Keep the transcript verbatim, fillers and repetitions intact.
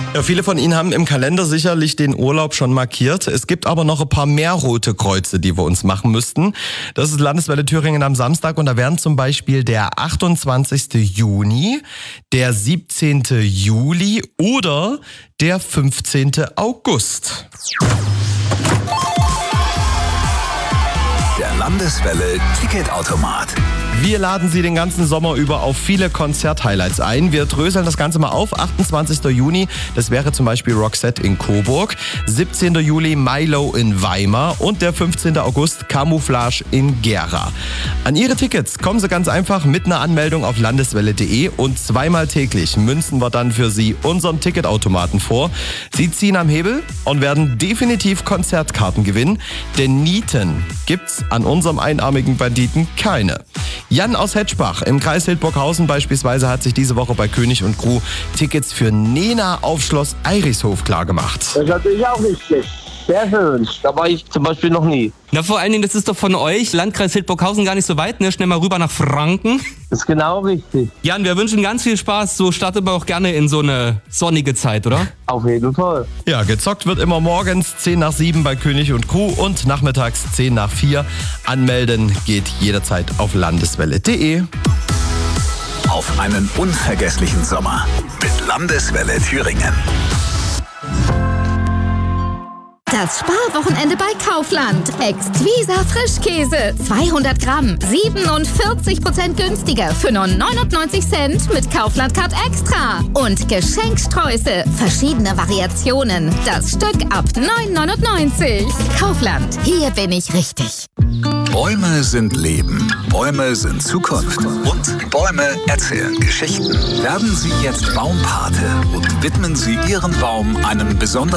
Ja, viele von Ihnen haben im Kalender sicherlich den Urlaub schon markiert. Es gibt aber noch ein paar mehr rote Kreuze, die wir uns machen müssten. Das ist Landeswelle Thüringen am Samstag und da wären zum Beispiel der achtundzwanzigsten Juni, der siebzehnten Juli oder der fünfzehnten August. Der Landeswelle Ticketautomat. Wir laden Sie den ganzen Sommer über auf viele Konzert-Highlights ein. Wir dröseln das Ganze mal auf. achtundzwanzigsten Juni, das wäre zum Beispiel Roxette in Coburg. siebzehnten Juli Milo in Weimar und der fünfzehnten August Camouflage in Gera. An Ihre Tickets kommen Sie ganz einfach mit einer Anmeldung auf landeswelle punkt de und zweimal täglich münzen wir dann für Sie unseren Ticketautomaten vor. Sie ziehen am Hebel und werden definitiv Konzertkarten gewinnen, denn Nieten gibt's an unserem einarmigen Banditen keine. Jan aus Hetschbach im Kreis Hildburghausen beispielsweise hat sich diese Woche bei König und Crew Tickets für Nena auf Schloss Eirichshof klargemacht. Das ist natürlich auch nicht schlecht. Sehr schön. Da war ich zum Beispiel noch nie. Na, vor allen Dingen, das ist doch von euch, Landkreis Hildburghausen, gar nicht so weit, ne? Schnell mal rüber nach Franken. Das ist genau richtig. Jan, wir wünschen ganz viel Spaß. So startet man auch gerne in so eine sonnige Zeit, oder? Auf jeden Fall. Ja, gezockt wird immer morgens zehn nach sieben bei König und Crew und nachmittags zehn nach vier. Anmelden geht jederzeit auf landeswelle punkt de. Auf einen unvergesslichen Sommer mit Landeswelle Thüringen. Das Sparwochenende bei Kaufland. Exquisa Frischkäse. zweihundert Gramm. siebenundvierzig Prozent günstiger für nur neunundneunzig Cent mit Kaufland Card Extra. Und Geschenksträuße. Verschiedene Variationen. Das Stück ab neun neunundneunzig. Kaufland. Hier bin ich richtig. Bäume sind Leben. Bäume sind Zukunft. Und Bäume erzählen Geschichten. Werden Sie jetzt Baumpate und widmen Sie Ihren Baum einem besonderen